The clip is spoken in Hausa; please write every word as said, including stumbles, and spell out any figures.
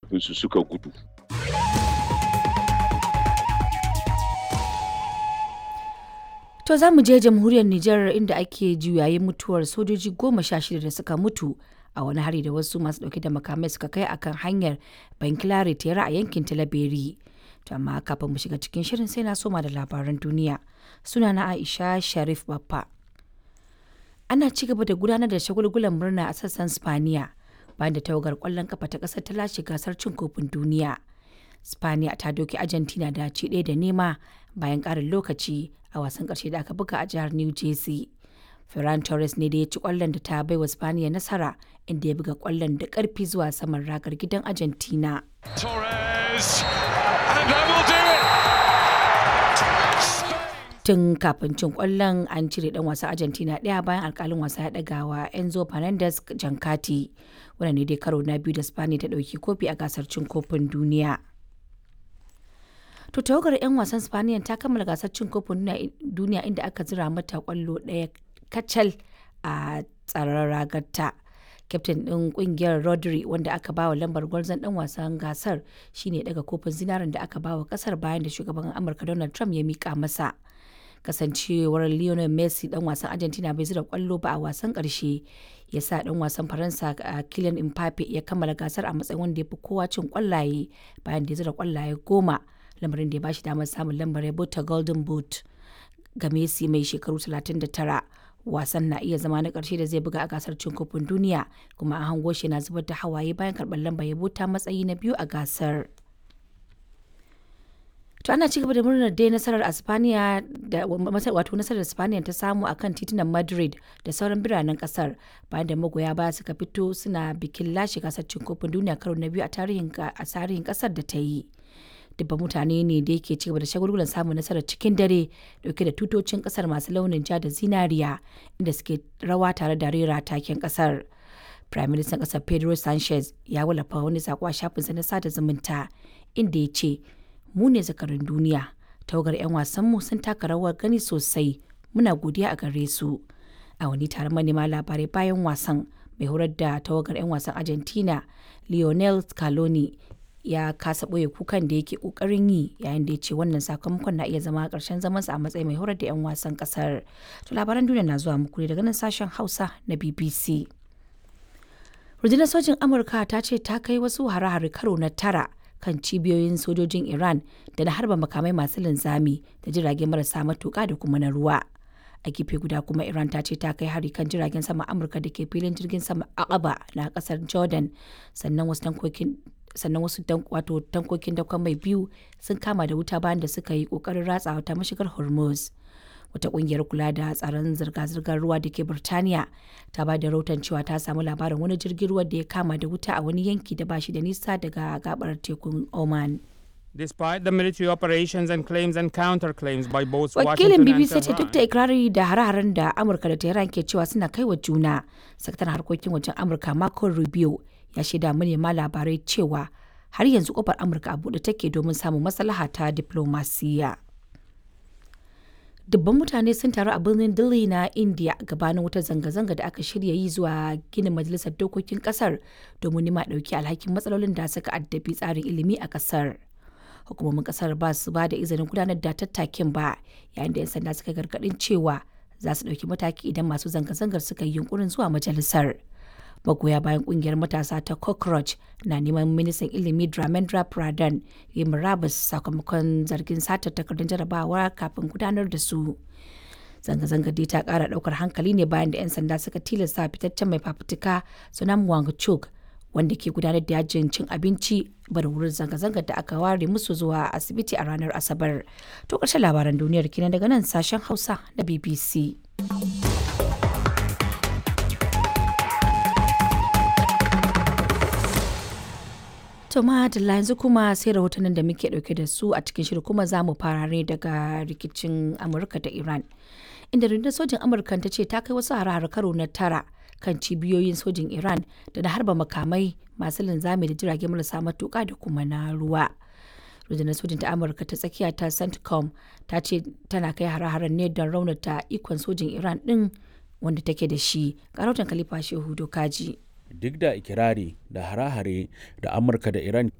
mahaifinsu suka gudu. To za mu je jamhuriyar Nijar inda ake juyayin mutuwar sojoji goma sha shida da suka mutu a wani hari da wasu masu dauke da makamai suka kai akan hanyar Bankilare Tera a yankin Talaberi. To amma kafin mu shiga cikin shirin sai na soma da labaran duniya. Sunana Aisha Sharif Baffa. Ana ci gaba da gudanar da shagulgulan murna a sassan Spaniya bayan da tawagar kwallon kafa ta kasar ta lashe gasar cin kofin duniya. Spaniya ta doki Argentina da ci ɗaya da nema bayan ƙarin lokaci a wasan ƙarshe da aka buga a jihar New Jersey. Ferran Torres ne da ya ci ƙwallon da ta baiwa Spaniya nasara inda ya buga ƙwallon da ƙarfi zuwa saman ragar gidan Argentina. Torres, and that will do it. Tun kafin cin ƙwallon an cire ɗan wasan Argentina ɗaya bayan alƙalin wasa ya ɗaga wa Enzo Fernandez jankati. Wannan ne dai karo na biyu da Spaniya ta ɗauki kofi a gasar cin kofin duniya. To tawagar 'yan wasan Spaniya ta kammala gasar cin kofin duniya inda aka zira mata kwallo ɗaya kacal a tsaron ragarta. Kyaftin ɗin ƙungiyar Rodri wanda aka bawa lambar gwarzon ɗan wasan gasar shine daga kofin zinarin da aka bawa ƙasar bayan da shugaban Amurka Donald Trump ya mika masa. Kasancewar Lionel Messi ɗan wasan Argentina bai zira kwallo ba a wasan ƙarshe ya sa ɗan wasan Faransa Kylian Mbappe ya kammala gasar a matsayin wanda ya fi kowa cin kwallaye bayan da ya zira kwallaye goma. Lamarin da ya bashi damar samun lambar yabo ta Golden Boot. Ga Messi mai shekaru talatin da tara, wasan na iya zama na ƙarshe da zai buga a gasar cin kofin duniya kuma an hango shi na zubar da hawaye bayan karɓar lambar yabo ta matsayi na biyu a gasar. To ana cigaba da murnar dai nasarar Espaniya da wato nasarar Espaniya ta samu akan titunan Madrid da sauran biranen kasar bayan da magoya baya suka fito suna bikin lashe gasar cin kofin duniya karo na biyu a tarihin a tarihin kasar da ta yi. Dubban mutane ne da yake cigaba da shagulgulan samun nasarar cikin dare dauke da tutocin kasar masu launin ja da zinariya inda suke rawa tare da rera taken kasar. Prime Minister kasar Pedro Sanchez ya wallafa wani sako a shafinsa na sada zumunta inda ya ce, "Mu ne zakarin duniya, tawagar 'yan wasanmu sun taka rawar gani sosai, muna godiya a gare su." A wani taron manema labarai bayan wasan, mai horar da tawagar 'yan wasan Argentina Lionel Scaloni ya kasa ɓoye kukan da yake ƙoƙarin yi yayin da ya ce wannan sakamakon na iya zama ƙarshen zamansa a matsayin mai horar da 'yan wasan ƙasar. To labaran duniya na zuwa muku ne daga nan sashen Hausa na B B C. Rundunar sojin Amurka ta ce ta kai wasu hare-hare karo na tara kan cibiyoyin sojojin Iran da na harba makamai masu linzami da jirage marasa matuƙa da kuma na ruwa. A gefe guda kuma Iran ta ce ta kai hari kan jiragen sama Amurka da ke filin jirgin sama Aqaba na ƙasar Jordan, sannan wasu tankokin sannan wasu wato tankokin dakon mai biyu sun kama da wuta bayan da suka yi kokarin ratsawa ta mashigar Hormuz. Wata kungiyar kula da tsaron zirga-zirgar ruwa da ke Birtaniya ta ba da rahoton cewa ta samu labarin wani jirgin ruwa da ya kama da wuta a wani yanki da ba shi da nisa daga gabar tekun Oman. Despite the military operations and claims and counterclaims by both Wakilin Washington B B and C ce duk da ikirari da hare-haren da Amurka da Tehran ke cewa suna kai wa juna, sakataren harkokin wajen Amurka Marco Rubio ya shaida manema labarai cewa har yanzu kofar Amurka a buɗe take domin samun maslaha ta diplomasiya. Dubban mutane sun taru a birnin Delhi na India gabanin wata zanga-zanga da aka shirya yi zuwa ginin majalisar dokokin kasar domin nima ɗauki alhakin matsalolin da suka addabi tsarin ilimi a kasar. Hukumomin kasar ba su ba da izinin gudanar da tattakin ba, yayin da 'yan sanda suka gargaɗin cewa za su ɗauki mataki idan masu zanga-zangar suka yi yunkurin zuwa majalisar. Magoya bayan kungiyar matasa ta Cockroach na neman ministan ilimi Dharmendra Pradhan ya murabus sakamakon zargin satar takardun jarabawa kafin gudanar da su. Zanga-zangar dai ta kara daukar hankali ne bayan da 'yan sanda suka tilasta fitaccen mai fafutuka Sonam Wangchuk wanda ke gudanar da yajin cin abinci bar wurin zanga-zangar da aka ware musu zuwa asibiti a ranar Asabar. To ƙarshen labaran duniyar kenan daga nan sashen Hausa na B B C. To madalla yanzu kuma sai rahotannin da muke dauke da su a cikin shirin kuma za mu fara ne daga rikicin Amurka da Iran. Inda rundunar sojin Amurka ta ce ta kai wasu hare-hare karo na tara kan cibiyoyin sojin Iran da na harba makamai masu linzami da jirage marasa matuƙa da kuma na ruwa. Rundunar sojin ta Amurka ta tsakiya ta CENTCOM ta ce tana kai hare-haren ne don raunata ikon sojin Iran din wanda take da shi. Karautan Khalifa Shehu Dokaji. Duk da ikirari da hare-hare da Amurka da Iran